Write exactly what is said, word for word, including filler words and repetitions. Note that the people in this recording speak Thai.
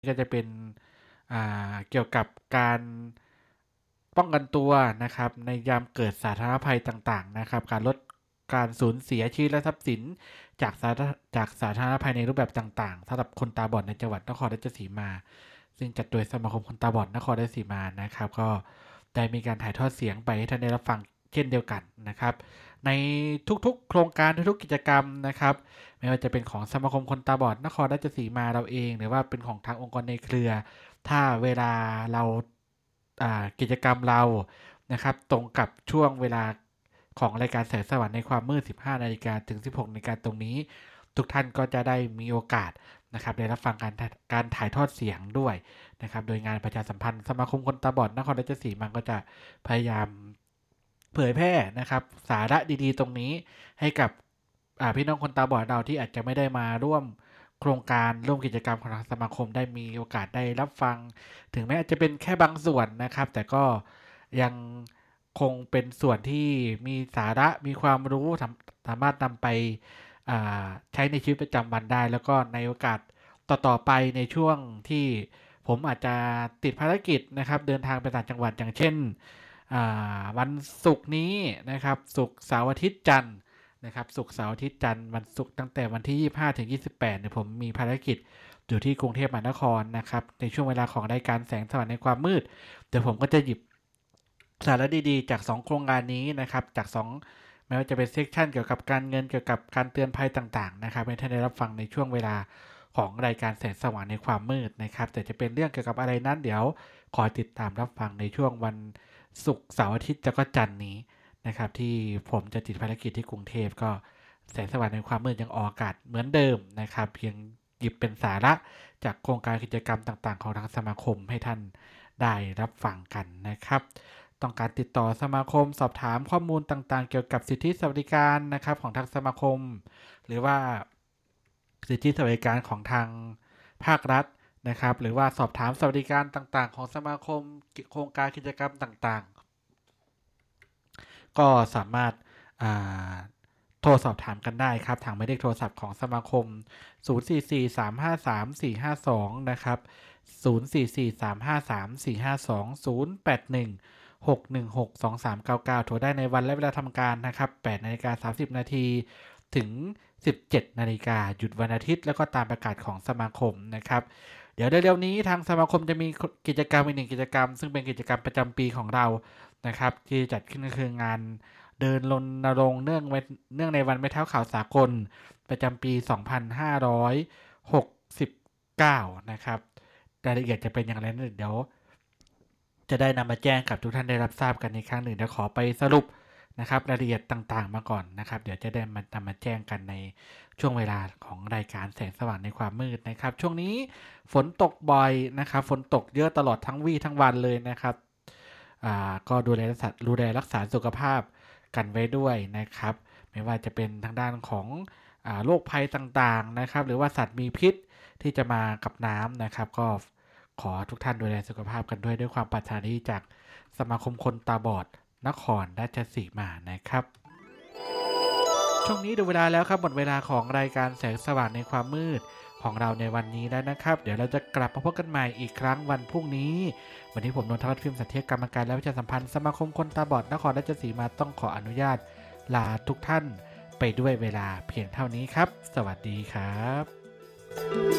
ก็จะเป็นเกี่ยวกับการป้องกันตัวนะครับในยามเกิดสาธารณภัยต่างๆนะครับการลดการสูญเสียชีวิตและทรัพย์สินจากสาจากสาธารณภัยในรูปแบบต่างๆสำหรับคนตาบอดในจังหวัดนครราชสีมาซึ่งจัดโดยสมาคมคนตาบอดนครราชสีมานะครับก็ได้มีการถ่ายทอดเสียงไปให้ท่านได้รับฟังเช่นเดียวกันนะครับในทุกๆโครงการทุกๆกิจกรรมนะครับไม่ว่าจะเป็นของสมาคมคนตาบอดนครราชสีมาเราเองหรือว่าเป็นของทางองค์กรในเครือถ้าเวลาเรากิจกรรมเรานะครับตรงกับช่วงเวลาของรายการแสงสว่างในความมืด สิบห้านาฬิกา ถึง สิบหกนาฬิกา ตรงนี้ทุกท่านก็จะได้มีโอกาสนะครับได้รับฟังการการถ่ายทอดเสียงด้วยนะครับโดยงานประชาสัมพันธ์สมาคมคนตาบอดนครราชสีมาก็จะพยายามเผยแพร่นะครับสาระดีๆตรงนี้ให้กับพี่น้องคนตาบอดเราที่อาจจะไม่ได้มาร่วมโครงการร่วมกิจกรรมของทางสมาคมได้มีโอกาสได้รับฟังถึงแม้อาจจะเป็นแค่บางส่วนนะครับแต่ก็ยังคงเป็นส่วนที่มีสาระมีความรู้สามารถนำไปใช้ในชีวิตประจำวันได้แล้วก็ในโอกาสต่อๆไปในช่วงที่ผมอาจจะติดภารกิจนะครับเดินทางไปต่างจังหวัดอย่างเช่นวันศุกร์นี้นะครับศุกร์เสาร์อาทิตย์จันทร์นะครับศุกร์เสาร์อาทิตย์จันทร์วันศุกร์ตั้งแต่วันที่ยี่สิบห้าถึงยี่สิบแปดเนี่ยผมมีภารกิจอยู่ที่กรุงเทพมหานครนะครับในช่วงเวลาของรายการแสงสว่างในความมืดเดี๋ยวผมก็จะหยิบสาระดีๆจากสองโครงการนี้นะครับจากสองไม่ว่าจะเป็นเซกชันเกี่ยวกับการเงินเกี่ยวกับการเตือนภัยต่างๆนะครับให้ท่านได้รับฟังในช่วงเวลาของรายการแสงสว่างในความมืดนะครับแต่จะเป็นเรื่องเกี่ยวกับอะไรนั้นเดี๋ยวขอติดตามรับฟังในช่วงวันศุกร์เสาร์อาทิตย์แล้วก็จันทร์นี้นะครับที่ผมจะติดภารกิจที่กรุงเทพก็แสงสว่างในความมืดยังออกอากาศเหมือนเดิมนะครับเพียงหยิบเป็นสาระจากโครงการกิจกรรมต่างๆของทางสมาคมให้ท่านได้รับฟังกันนะครับต้องการติดต่อสมาคมสอบถามข้อมูลต่างๆเกี่ยวกับสิทธิสวัสดิการนะครับของทางสมาคมหรือว่าสิทธิสวัสดิการของทางภาครัฐนะครับหรือว่าสอบถามสวัสดิการต่างๆของสมาคมโครงการกิจกรรมต่างๆก็สามารถโทรสอบถามกันได้ครับทางหมายเลขโทรศัพท์ของสมาคมศูนย์ สี่ สี่ สาม ห้า สาม สี่ ห้า สองนะครับศูนย์ สี่ สี่ สาม ห้า สาม สี่ ห้า สอง ศูนย์ แปด หนึ่ง หก หนึ่ง หก สอง สาม เก้า เก้าโทรได้ในวันและเวลาทำการนะครับ แปด นาฬิกา สามสิบ นาทีถึง สิบเจ็ด นาฬิกาหยุดวันอาทิตย์แล้วก็ตามประกาศของสมาคมนะครับเดี๋ยวเร็วๆนี้ทางสมาคมจะมีกิจกรรมอีกหนึ่งกิจกรรมซึ่งเป็นกิจกรรมประจำปีของเรานะครับที่จัดขึ้นก็คืองานเดินรณรงค์เนื่องเนื่องในวันไม้เท้าขาวสากลประจำปีสองพันห้าร้อยหกสิบเก้านะครับรายละเอียดจะเป็นอย่างไรนั้นเดี๋ยวจะได้นำมาแจ้งกับทุกท่านได้รับทราบกันในครั้งหนึ่งเดี๋ยวขอไปสรุปนะครับรายละเอียดต่างๆมาก่อนนะครับเดี๋ยวจะได้มานำมาแจ้งกันในช่วงเวลาของรายการแสงสว่างในความมืดนะครับช่วงนี้ฝนตกบ่อยนะครับฝนตกเยอะตลอดทั้งวี่ทั้งวันเลยนะครับอ่าก็ดูแลรักษาดูแลรักษาสุขภาพกันไว้ด้วยนะครับไม่ว่าจะเป็นทางด้านของโรคภัยต่างๆนะครับหรือว่าสัตว์มีพิษที่จะมากับน้ำนะครับก็ขอทุกท่านดูแลสุขภาพกันด้วยด้วยความปรารถนาดีจากสมาคมคนตาบอดนครราชสีมานะครับช่วงนี้ดูเวลาแล้วครับหมดเวลาของรายการแสงสว่างในความมืดของเราในวันนี้แล้วนะครับเดี๋ยวเราจะกลับมาพบกันใหม่อีกครั้งวันพรุ่งนี้วันนี้ผมนนทวัฒน์พิมพ์สันเทียกรรมการและประชาสัมพันธ์สมาคมคนตาบอดนครราชสีมาต้องขออนุญาตลาทุกท่านไปด้วยเวลาเพียงเท่านี้ครับสวัสดีครับ